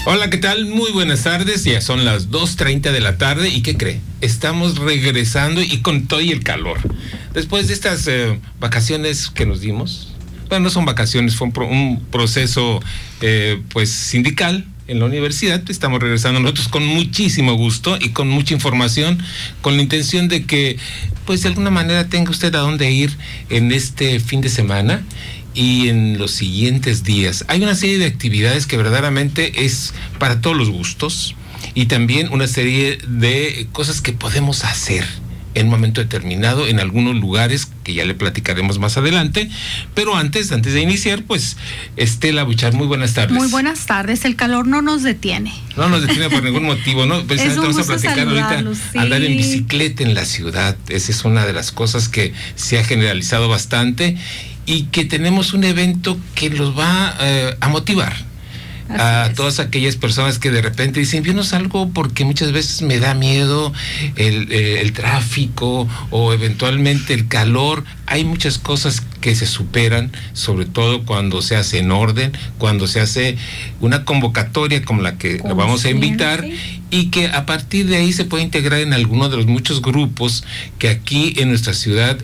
Hola, ¿qué tal? Muy buenas tardes, ya son las 2:30 de la tarde y ¿qué cree? Estamos regresando y con todo y el calor. Después de estas vacaciones que nos dimos, bueno, no son vacaciones, fue un proceso pues sindical en la universidad. Estamos regresando nosotros con muchísimo gusto y con mucha información, con la intención de que pues de alguna manera tenga usted a dónde ir en este fin de semana y en los siguientes días. Hay una serie de actividades que verdaderamente es para todos los gustos y también una serie de cosas que podemos hacer en un momento determinado en algunos lugares que ya le platicaremos más adelante, pero antes de iniciar, pues Estela Buchar, muy buenas tardes. Muy buenas tardes, el calor no nos detiene. No nos detiene por ningún motivo, ¿no? Precisamente vamos a platicar ahorita, sí. Andar en bicicleta en la ciudad, esa es una de las cosas que se ha generalizado bastante y que tenemos un evento que los va a motivar. A todas aquellas personas que de repente dicen, yo no salgo porque muchas veces me da miedo el tráfico o eventualmente el calor. Hay muchas cosas que se superan, sobre todo cuando se hace en orden, cuando se hace una convocatoria como la que vamos a invitar, y que a partir de ahí se puede integrar en alguno de los muchos grupos que aquí en nuestra ciudad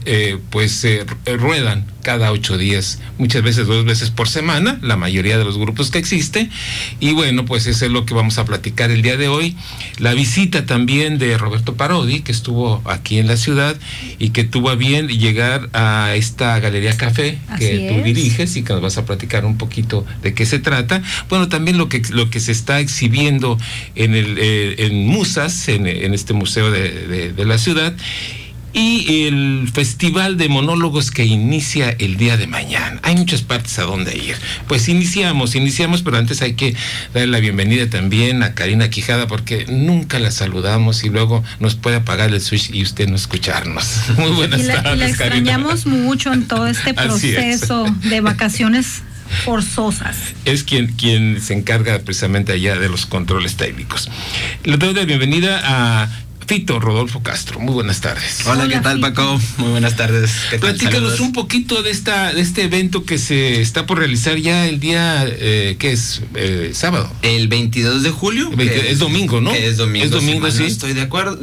ruedan cada 8 días, muchas veces 2 veces por semana, la mayoría de los grupos que existe. Y bueno, pues eso es lo que vamos a platicar el día de hoy. La visita también de Roberto Parodi, que estuvo aquí en la ciudad y que tuvo a bien llegar a esta Galería Café que tú diriges y que nos vas a platicar un poquito de qué se trata. Bueno, también lo que se está exhibiendo en Musas, en este museo de la ciudad, y el festival de monólogos que inicia el día de mañana. Hay muchas partes a donde ir. Pues iniciamos, pero antes hay que darle la bienvenida también a Karina Quijada, porque nunca la saludamos y luego nos puede apagar el switch y usted no escucharnos. Muy buenas tardes, y la extrañamos Karina. Mucho en todo este proceso de vacaciones forzosas. Es quien se encarga precisamente allá de los controles técnicos. Le doy la bienvenida a Fito Rodolfo Castro. Muy buenas tardes. Hola, ¿qué tal, Paco? Muy buenas tardes. Platícanos un poquito de este evento que se está por realizar ya el día, ¿qué es? Sábado. El 22 de julio. Es domingo, ¿no? Es domingo. Es domingo, sí. No estoy de acuerdo.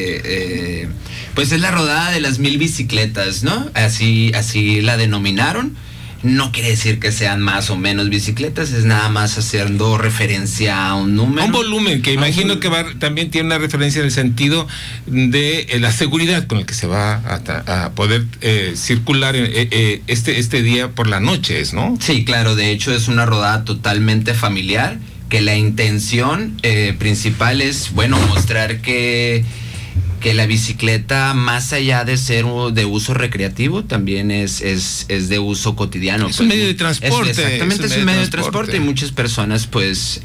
Pues es la rodada de las 1000 bicicletas, ¿no? Así la denominaron. No quiere decir que sean más o menos bicicletas, es nada más haciendo referencia a un número. Un volumen que imagino que también tiene una referencia en el sentido de la seguridad con el que se va a poder circular este día por la noche, ¿no? Sí, claro, de hecho es una rodada totalmente familiar, que la intención principal es, mostrar que la bicicleta, más allá de ser de uso recreativo, también es de uso cotidiano. Es un medio de transporte. Exactamente, es un medio de transporte y muchas personas, pues,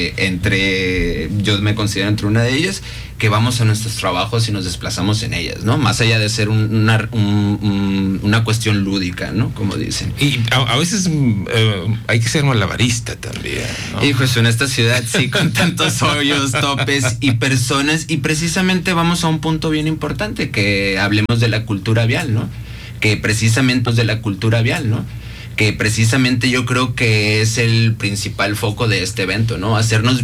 yo me considero entre una de ellas, que vamos a nuestros trabajos y nos desplazamos en ellas, ¿no? Más allá de ser una cuestión lúdica, ¿no? Como dicen. Y a veces hay que ser malabarista también, ¿no? Hijos, en esta ciudad sí, con tantos hoyos, topes y personas, y precisamente vamos a un punto bien importante, que hablemos de la cultura vial, ¿no? Que precisamente yo creo que es el principal foco de este evento, ¿no? Hacernos